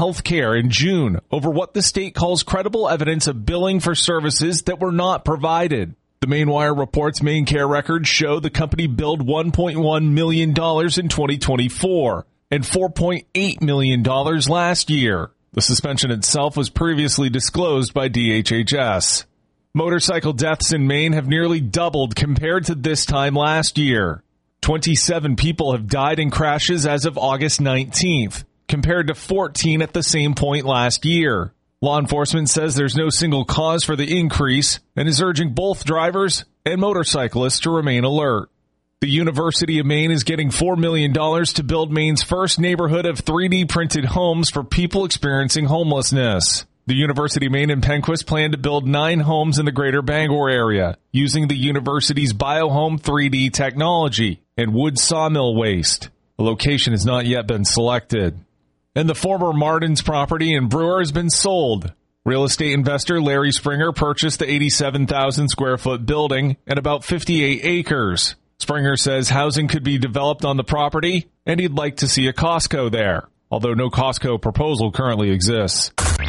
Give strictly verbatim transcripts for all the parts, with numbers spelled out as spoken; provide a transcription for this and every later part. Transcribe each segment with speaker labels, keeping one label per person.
Speaker 1: Health Care in June over what the state calls credible evidence of billing for services that were not provided. The Mainwire reports MaineCare records show the company billed one point one million dollars in twenty twenty-four and four point eight million dollars last year. The suspension itself was previously disclosed by D H H S. Motorcycle deaths in Maine have nearly doubled compared to this time last year. twenty-seven people have died in crashes as of August nineteenth, compared to fourteen at the same point last year. Law enforcement says there's no single cause for the increase and is urging both drivers and motorcyclists to remain alert. The University of Maine is getting four million dollars to build Maine's first neighborhood of three D printed homes for people experiencing homelessness. The University of Maine and Penquist plan to build nine homes in the greater Bangor area using the university's BioHome three D technology and wood sawmill waste. A location has not yet been selected. And the former Martin's property in Brewer has been sold. Real estate investor Larry Springer purchased the eighty-seven thousand square foot building and about fifty-eight acres. Springer says housing could be developed on the property, and he'd like to see a Costco there, although no Costco proposal currently exists.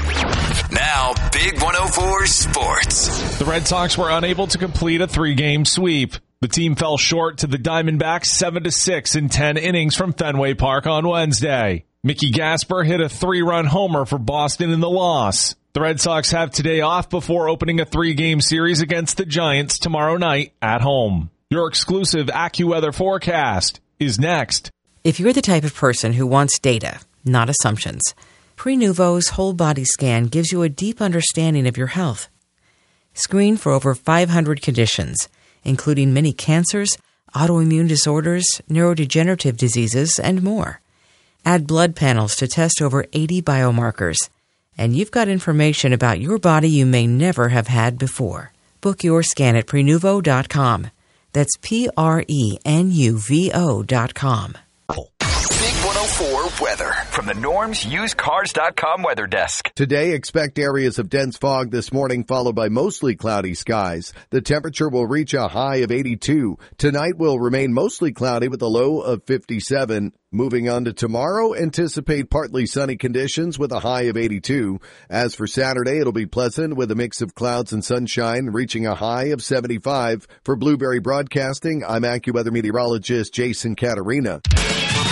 Speaker 2: Now, Big one oh four Sports.
Speaker 1: The Red Sox were unable to complete a three-game sweep. The team fell short to the Diamondbacks seven to six in ten innings from Fenway Park on Wednesday. Mickey Gasper hit a three-run homer for Boston in the loss. The Red Sox have today off before opening a three-game series against the Giants tomorrow night at home. Your exclusive AccuWeather forecast is next.
Speaker 3: If you're the type of person who wants data, not assumptions, Prenuvo's whole body scan gives you a deep understanding of your health. Screen for over five hundred conditions, including many cancers, autoimmune disorders, neurodegenerative diseases, and more. Add blood panels to test over eighty biomarkers. And you've got information about your body you may never have had before. Book your scan at Prenuvo dot com. That's P R E N U V O dot com.
Speaker 2: Big one oh four weather from the Norms Used Cars dot com weather desk.
Speaker 4: Today, expect areas of dense fog this morning, followed by mostly cloudy skies. The temperature will reach a high of eighty-two. Tonight will remain mostly cloudy with a low of fifty-seven. Moving on to tomorrow, anticipate partly sunny conditions with a high of eighty-two. As for Saturday, it'll be pleasant with a mix of clouds and sunshine, reaching a high of seventy-five. For Blueberry Broadcasting, I'm AccuWeather meteorologist Jason Caterina.